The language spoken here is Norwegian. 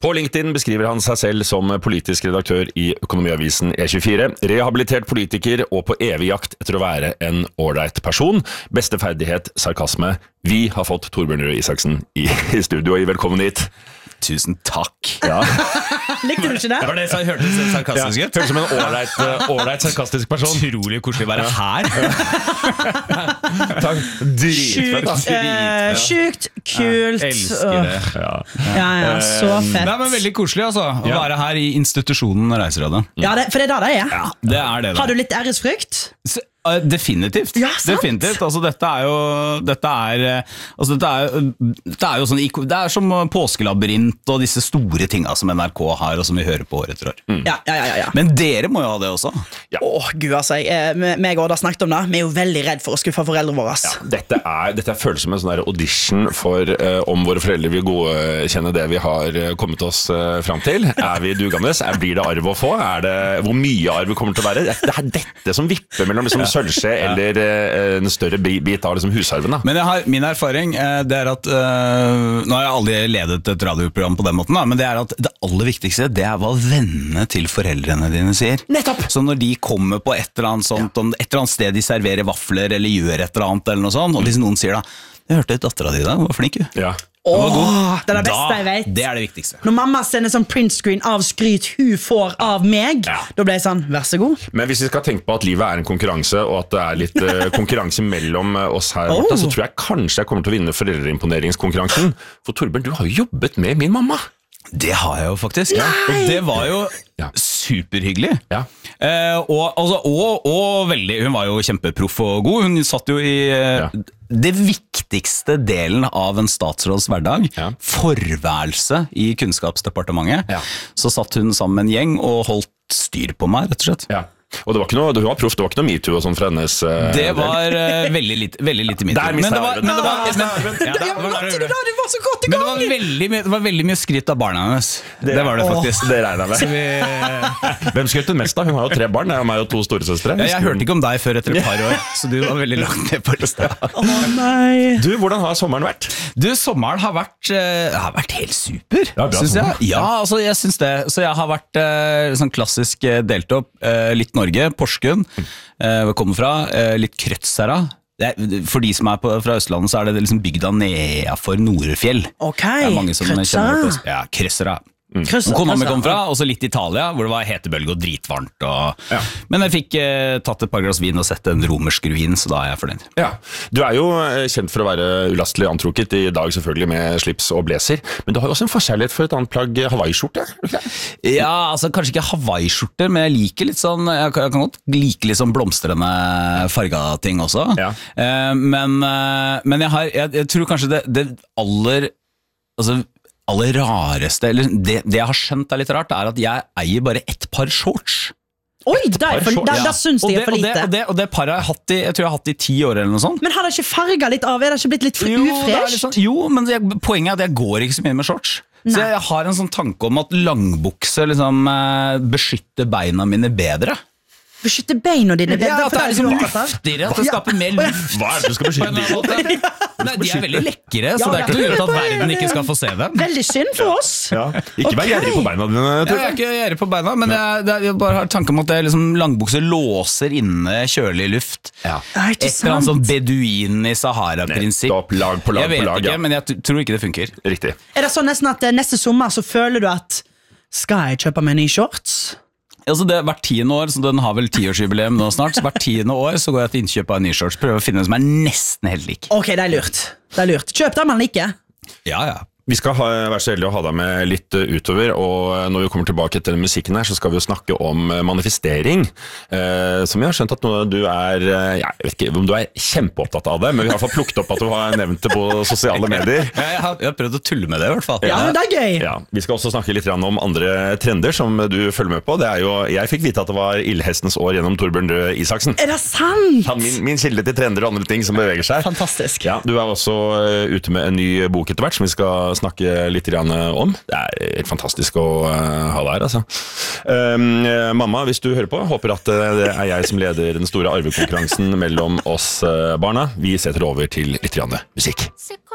På LinkedIn beskriver han seg selv som politisk redaktør i Økonomiavisen E24, rehabilitert politiker og på evig jakt etter å være en ordentlig person. Beste ferdighet, sarkasme. Vi har fått Torbjørn Røe Isaksen i studio, og velkommen hit. Tusen takk. Ja. Likte du ikke det? Det var det som hørtes sarkastisk ut. Hørtes som en ordentlig sarkastisk person. Utrolig koselig å være her. Takk. Dritfett. Sjukt, kult. Jeg elsker det. Ja, så fett. Det er veldig koselig altså, å være her i institusjonen Reiseradio. Ja, for det er da det er. Ja, det er det. Har du litt æresfrykt? Definitivt. Ja, sant. Definitivt. Altså, dette er jo sånn, det er som påskelabyrint og disse store tingene som NRK har og som vi hører på år etter år. Ja. Men dere må jo ha det også. Ja. Gud, altså, meg og Oda snakket om det. Vi er jo veldig redd for å skuffe foreldre våre. Ja, dette føles som en sånn der audition for om våre foreldre vil godkjenne det vi har kommet oss fram til. Er vi dugende? Blir det arv å få? Hvor mye arv kommer til å være? Det er dette som vipper mellom liksom sølvskje eller en større bit av liksom husarven. Da. Men min erfaring det er at nå har jeg aldri ledet et radioprogram på den måten, men det er at det aller viktigste det er hva vennene til foreldrene dine sier. Nettopp. Så når de kommer på et eller annet sånt, et eller annet sted de serverer vafler eller gjør et eller annet eller noe sånt, og hvis noen sier da, jeg hørte datteren din da, hun var flink jo. Ja. Det er det beste jeg vet. Det er det viktigste. Når mamma sender sånn printscreen av skryt hun får av meg, da ble jeg sånn, vær så god. Men hvis vi skal tenke på at livet er en konkurranse, og at det er litt konkurranse mellom oss her, Martha, så tror jeg kanskje jeg kommer til å vinne foreldreimponeringskonkurransen. For Torbjørn, du har jo jobbet med min mamma. Det har jeg jo faktisk. Og det var jo superhyggelig. Ja. Og veldig, hun var jo kjempeproff og god. Hun satt jo i det viktigste delen av en statsråds hverdag, forværelse i Kunnskapsdepartementet. Så satt hun sammen med en gjeng og holdt styr på meg, rett og slett. Ja. Og det var ikke noe, hun var proff, det var ikke noe MeToo og sånn fra hennes Det var veldig lite MeToo. Du var så godt i gang! Men det var veldig mye skryt av barna hennes. Det var det faktisk. Det regner jeg med. Hvem skrøt hun mest da? Hun har jo 3 barn, jeg har jo 2 storesøstre. Jeg hørte ikke om deg før etter et par år, så du var veldig langt ned på lista. Nei. Du, hvordan har sommeren vært? Du, sommeren har vært helt super, synes jeg. Ja, altså jeg synes det. Så jeg har vært sånn klassisk delt opp, litt Norge, Porsgrunn, hvor kommer fra, litt Krødsherra. For de som er fra Østlandet, så er det liksom bygda nedenfor Norefjell. Ok, det er mange som kjenner det. Ja, Krødsherra. Kona mi kom fra, og så litt Italia, hvor det var hetebølge og dritvarmt. Men jeg fikk tatt et par glass vin og sett en romersk ruin, så da er jeg fornøyd. Ja. Du er jo kjent for å være ulastelig antrukket, i dag selvfølgelig med slips og blazer, men du har jo også en forskjærlighet for et annet plagg, Hawaii-skjorte. Ja, altså kanskje ikke Hawaii-skjorter, men jeg liker litt sånn, jeg kan godt like litt sånn blomstrende farga ting også. Ja. Men jeg tror kanskje det aller rareste, eller det jeg har skjønt er litt rart, er at jeg eier bare ett par shorts. Oi, da synes jeg for lite. Og det paret jeg tror jeg har hatt i 10 år eller noe sånt. Men har det ikke farget litt av? Er det ikke blitt litt ufresh? Jo, men poenget er at jeg går ikke så mye med shorts. Så jeg har en sånn tanke om at langbukse liksom, beskytter beina mine bedre. Beskytte beina dine bedre? Ja, at det er liksom luftigere, at det skaper mer luft. Hva er det du skal beskytte dine? Nei, de er veldig lekkere, så det er ikke noe grunn til at verden ikke skal få se dem. Veldig synd for oss. Ja. Ikke vær gjerrig på beina dine. Jeg er ikke gjerrig på beina, men jeg bare har tanke om at liksom, langbukser låser inne kjølig luft. Ja. Et eller annet sånn beduin i Sahara-prinsipp. Lag på lag. Jeg vet ikke, men jeg tror ikke det funker. Riktig. Er det sånn nesten at neste sommer så føler du at skal jeg kjøpe meg nye shorts? Altså det hvert 10. år, så den har vel 10-årsjubileum nå snart, så hvert 10. år så går jeg til innkjøp av en ny shorts, prøver å finne en som er nesten helt lik. Ok, det er lurt. Kjøp dem man liker. Ja. Vi skal være så heldige å ha deg med litt utover, og når vi kommer tilbake til musikken her, så skal vi jo snakke om manifestering, som jeg har skjønt at du er, jeg vet ikke om du er kjempeopptatt av det, men vi har i hvert fall plukket opp at du har nevnt det på sosiale medier. Jeg har prøvd å tulle med det i hvert fall. Ja, men det er gøy. Ja, vi skal også snakke litt om andre trender som du følger med på. Det er jo, jeg fikk vite at det var ildhestens år gjennom Torbjørn Røe Isaksen. Er det sant? Min kilde til trender og andre ting som beveger seg. Fantastisk. Ja, du er også ute med en ny bok etter hvert, som vi skal snakke litt om. Det er helt fantastisk å ha deg her, altså. Mamma, hvis du hører på, håper at det er jeg som leder den store arvekonkurransen mellom oss barna. Vi setter over til litt musikk.